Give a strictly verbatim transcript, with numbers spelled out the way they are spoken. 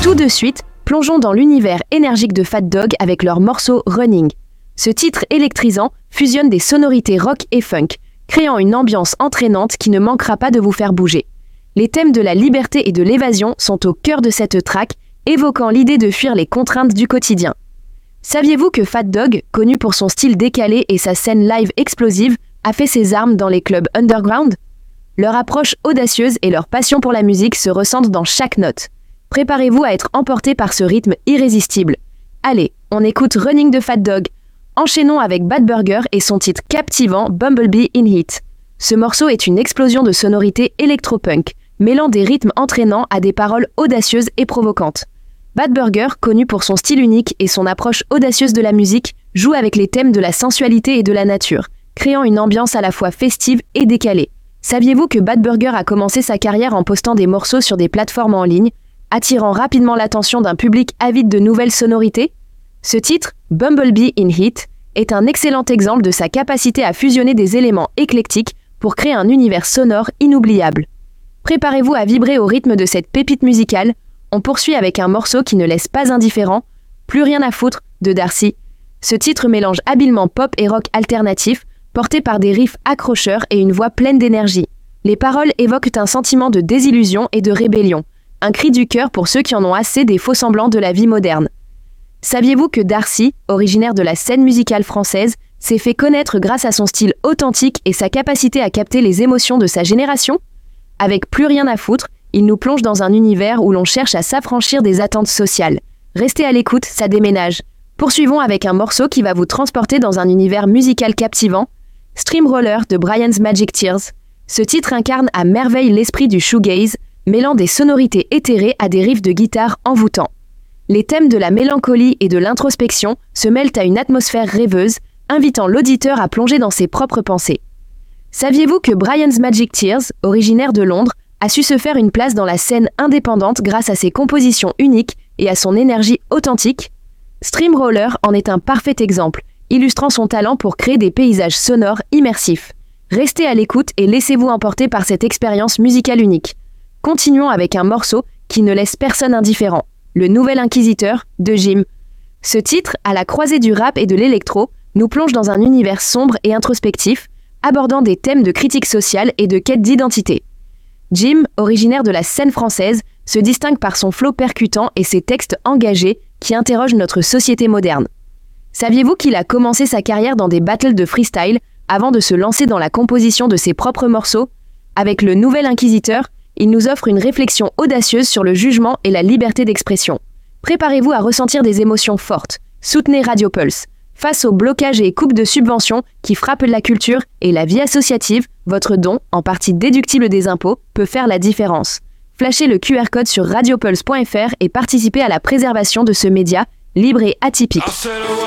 Tout de suite, plongeons dans l'univers énergique de Fat Dog avec leur morceau Running. Ce titre électrisant fusionne des sonorités rock et funk, créant une ambiance entraînante qui ne manquera pas de vous faire bouger. Les thèmes de la liberté et de l'évasion sont au cœur de cette track, évoquant l'idée de fuir les contraintes du quotidien. Saviez-vous que Fat Dog, connu pour son style décalé et sa scène live explosive, a fait ses armes dans les clubs underground ? Leur approche audacieuse et leur passion pour la musique se ressentent dans chaque note. Préparez-vous à être emporté par ce rythme irrésistible. Allez, on écoute Running de Fat Dog. Enchaînons avec Bad Burger et son titre captivant Bumblebee in Heat. Ce morceau est une explosion de sonorités électropunk, mêlant des rythmes entraînants à des paroles audacieuses et provocantes. Bad Burger, connu pour son style unique et son approche audacieuse de la musique, joue avec les thèmes de la sensualité et de la nature, créant une ambiance à la fois festive et décalée. Saviez-vous que Bad Burger a commencé sa carrière en postant des morceaux sur des plateformes en ligne, attirant rapidement l'attention d'un public avide de nouvelles sonorités ? Ce titre, Bumblebee in Heat, est un excellent exemple de sa capacité à fusionner des éléments éclectiques pour créer un univers sonore inoubliable. Préparez-vous à vibrer au rythme de cette pépite musicale. On poursuit avec un morceau qui ne laisse pas indifférent, Plus rien à foutre, de Darcy. Ce titre mélange habilement pop et rock alternatif, porté par des riffs accrocheurs et une voix pleine d'énergie. Les paroles évoquent un sentiment de désillusion et de rébellion, un cri du cœur pour ceux qui en ont assez des faux-semblants de la vie moderne. Saviez-vous que Darcy, originaire de la scène musicale française, s'est fait connaître grâce à son style authentique et sa capacité à capter les émotions de sa génération ? Avec Plus rien à foutre, il nous plonge dans un univers où l'on cherche à s'affranchir des attentes sociales. Restez à l'écoute, ça déménage. Poursuivons avec un morceau qui va vous transporter dans un univers musical captivant, Steamroller de Brian's Magic Tears. Ce titre incarne à merveille l'esprit du shoegaze, mêlant des sonorités éthérées à des riffs de guitare envoûtants. Les thèmes de la mélancolie et de l'introspection se mêlent à une atmosphère rêveuse, invitant l'auditeur à plonger dans ses propres pensées. Saviez-vous que Brian's Magic Tears, originaire de Londres, a su se faire une place dans la scène indépendante grâce à ses compositions uniques et à son énergie authentique ? Steamroller en est un parfait exemple, illustrant son talent pour créer des paysages sonores immersifs. Restez à l'écoute et laissez-vous emporter par cette expérience musicale unique. Continuons avec un morceau qui ne laisse personne indifférent, Le Nouvel Inquisiteur de Jim. Ce titre, à la croisée du rap et de l'électro, nous plonge dans un univers sombre et introspectif, abordant des thèmes de critique sociale et de quête d'identité. Jim, originaire de la scène française, se distingue par son flow percutant et ses textes engagés qui interrogent notre société moderne. Saviez-vous qu'il a commencé sa carrière dans des battles de freestyle avant de se lancer dans la composition de ses propres morceaux ? Avec Le Nouvel Inquisiteur, il nous offre une réflexion audacieuse sur le jugement et la liberté d'expression. Préparez-vous à ressentir des émotions fortes. Soutenez Radio Pulse. Face aux blocages et coupes de subventions qui frappent la culture et la vie associative, votre don, en partie déductible des impôts, peut faire la différence. Flashez le Q R code sur radiopulse point f r et participez à la préservation de ce média libre et atypique.